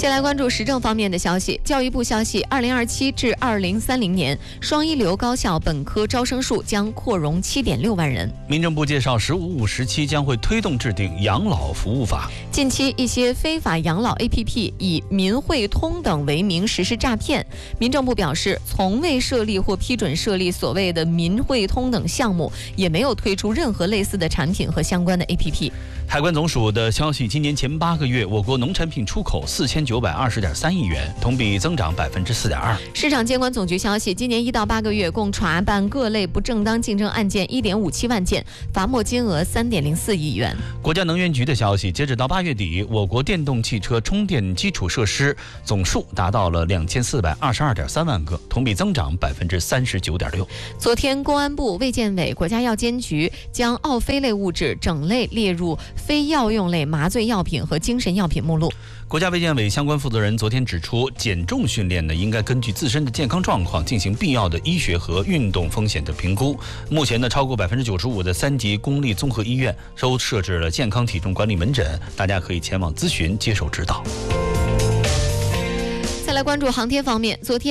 先来关注时政方面的消息。教育部消息，2027至2030年，双一流高校本科招生数将扩容7.6万人。 民政部介绍，15-5时期将会推动制定养老服务法。 近期一些非法养老 APP 以民会通等为名实施诈骗，民政部表示，从未设立或批准设立所谓的民会通等项目，也没有推出任何类似的产品和相关的 APP。 海关总署的消息，今年前8个月，我国农产品出口4920.3亿元，同比增长4.2%。 市场监管总局消息，今年1到8个月共查办各类不正当竞争案件1.57万件，罚没金额3.04亿元。 国家能源局的消息，截止到8月底，我国电动汽车充电基础设施总数达到了2422.3万个，同比增长39.6%。 昨天，公安部、卫健委、国家药监局将奥非类物质整类列入非药用类麻醉药品和精神药品目录。 国家卫健委相关负责人昨天指出，减重训练呢，应该根据自身的健康状况进行必要的医学和运动风险的评估。目前呢，超过95%的3级公立综合医院都设置了健康体重管理门诊，大家可以前往咨询接受指导。 再来关注航天方面，昨天